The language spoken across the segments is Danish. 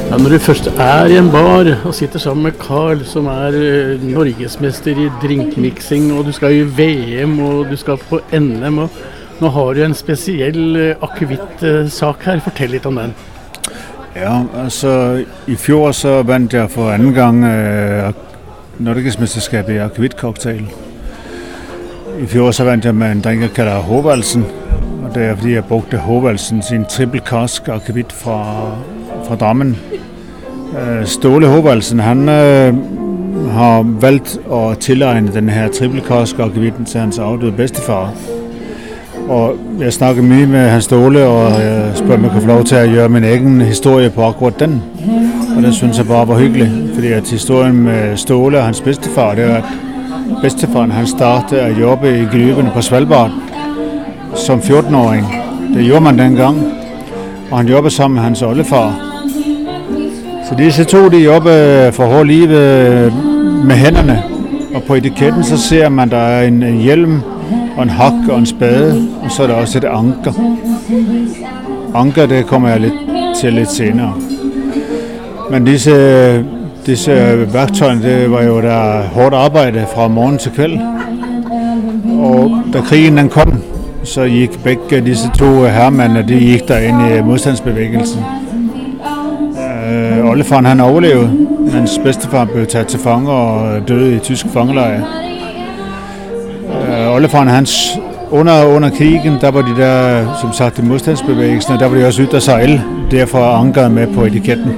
Ja, når du først i en bar og sitter sammen med Carl, som norgesmester i drinkmixing, og du skal i VM, og du skal på NM, og nå har du en spesiell akevitt-sak her. Fortell litt om den. Ja, altså i fjor så vandt jeg for anden gang Norgesmesterskabet i akevitt-cocktail. I fjor så vandt jeg med en drink, jeg kalder Håvaldsen, og det fordi jeg brugte Håvaldsen sin triple cask akevitt fra Drammen. Ståle Håvaldsen, han har valgt at tilegne den her triple cask akevitten til hans afdøde bedstefar. Og jeg snakker mye med hans Ståle, og jeg spørger, om jeg kan få lov til at gøre min egen historie på akkurat den. Og det synes jeg bare var hyggeligt, fordi at historien med Ståle og hans bedstefar, det var, at bedstefaren han startede at jobbe i gruverne på Svalbard som 14-åring. Det gjorde man dengang, og han jobbede sammen med hans oldefar. Så disse to, de jobber for hårdt livet med hænderne, og på etiketten så ser man, der en hjelm og en hak og en spade, og så der også et anker. Anker, det kommer jeg til lidt senere. Men disse værktøjer, det var jo der hårdt arbejde fra morgen til kvæld. Og da krigen den kom, så gik begge disse to herremænd, de gik der ind i modstandsbevægelsen. Oldefaren han overlevede, mens bedstefar blev taget til fange og døde i tysk fangelejr. Oldefaren hans under krigen, der var de der, som sagt, i modstandsbevægelsen, og der var de også ude at sejle, derfor ankeret med på etiketten.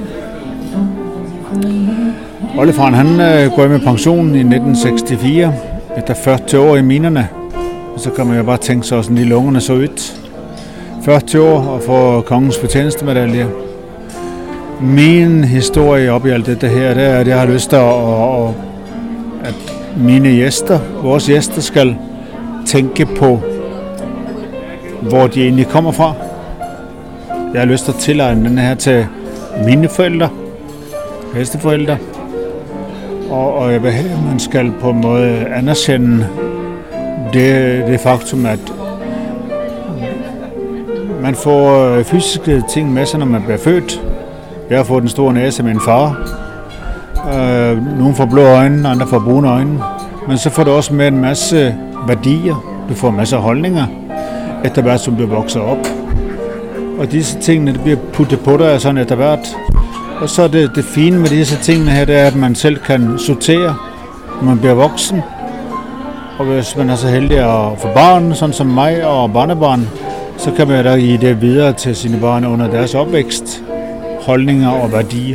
Oldefaren han går med pension i 1964, efter 40 år i minerne. Og så kan man jo bare tænke sig, sådan de lungerne så ud. 40 år og få kongens fortjenestemedalje. Min historie op i alt det her, det er, at jeg har lyst til at mine gæster, vores gæster, skal tænke på, hvor de egentlig kommer fra. Jeg har lyst til at tilegne den her til mine forældre, bedsteforældre, og jeg vil have, at man skal på en måde anerkende det faktum, at man får fysiske ting med sig, når man bliver født. Jeg har fået den store næse med min far. Nogle får blå øjne, andre får brune øjne. Men så får du også med en masse værdier. Du får en masse holdninger, efter hvert som du vokser op. Og disse tingene, det bliver puttet på dig sådan efter hvert. Og så er det fine med disse tingene her, det er, at man selv kan sortere, når man bliver voksen. Og hvis man er så heldig at få barn, sådan som mig og barnebarn, så kan man da give det videre til sine børn under deres opvækst. Holdninger og værdier.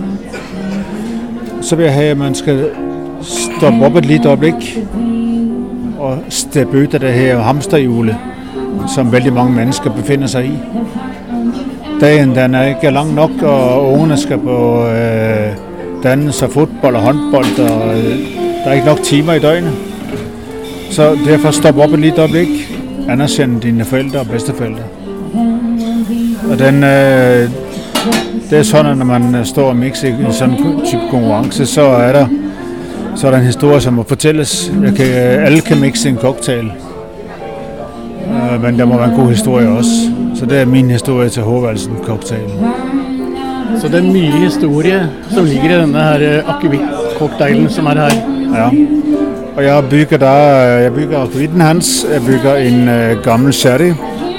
Så vil jeg have, at man skal stoppe op et lille øjeblik og steppe ud af det her hamsterhjul, som vældig mange mennesker befinder sig i. Dagen den er ikke lang nok, og ungerne skal på dans og fodbold og håndbold, og der er ikke nok timer i døgnet. Så derfor stop op et lille øjeblik, anerkende dine forældre og bedsteforældre. Og det er sådan, at når man står og mixer i sådan en type konkurrence, så er der en historie, som må fortælles. Alle kan mixe en cocktail, men der må være en god historie også. Så det er min historie til Håvaldsen cocktail. Så det er mye historie, som ligger i denne her akevitt-cocktailen, som her. Ja, og jeg bygger akevitten hans, jeg bygger en gammel sherry.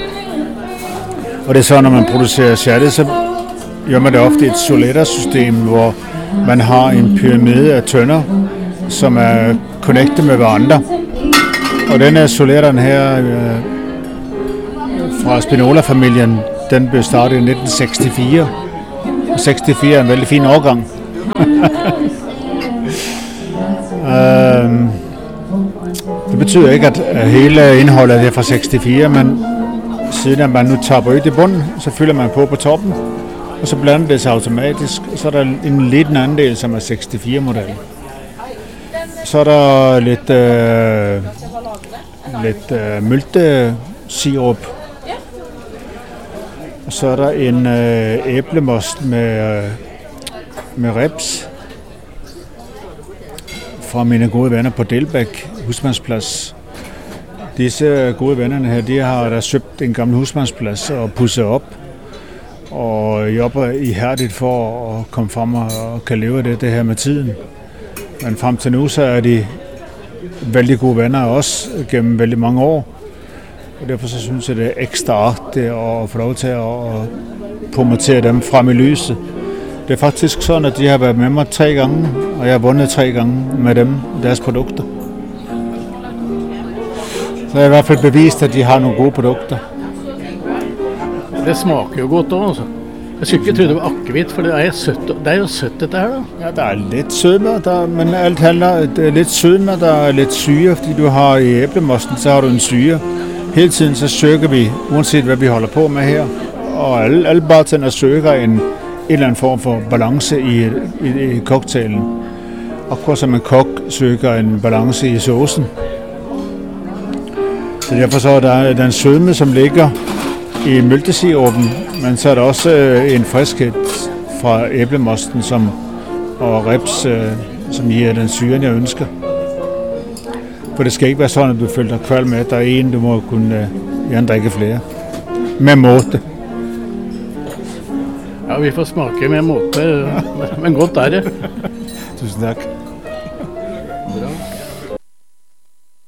Og det er så, når man producerer sherry, så gør man det ofte i et Solera-system, hvor man har en pyramide af tønder, som er connectet med hverandre. Og denne Soleraen her fra Spinola-familien, den blev startet i 1964. Og 64 er en vældig fin årgang. Det betyder ikke, at hele indholdet er fra 64, men siden at man nu tapper ud i bunden, så fylder man på toppen, og så blander det sig automatisk. Så er der en lidt anden del, som er 64-model. Så er der lidt myltesirup. Og så er der en æblemost med reps fra mine gode venner på Delbæk Husmandsplads. Disse gode vennerne her, de har der søbt en gammel husmandsplads og pudset op. og jobber ihærdigt for at komme frem og kan leve af det her med tiden. Men frem til nu, så er de vældig gode venner af os gennem vældig mange år. Og derfor så synes jeg, det er ekstra artigt at få lov til at promotere dem frem i lyset. Det er faktisk sådan, at de har været med mig 3 gange, og jeg har vundet 3 gange med dem, deres produkter. Så jeg har i hvert fald bevist, at de har nogle gode produkter. Det smaker jo godt også, altså. Jeg skulle ikke tro det var akevitt, for det er jo sødt dette her, da. Ja, der er lidt sødme, men alt handler det er lidt sødme, der er lidt syre, fordi du har i æblemosten, så har du en syre. Hele tiden så søger vi, uanset hvad vi holder på med her, og alle bartender søger en eller anden form for balance i cocktailen. Akkurat som en kok søger en balance i saucen. Så derfor så er der den sødme, som ligger i mælkesirupen, men så er der også en friskhed fra æblemosten og reps, som giver den syren, jeg ønsker. For det skal ikke være sådan, at du føler dig kvalm med, at der er en, du må kunne gerne drikke flere. Med måte. Ja, vi får smake med måte, men godt er det. Tusind tak. Bra.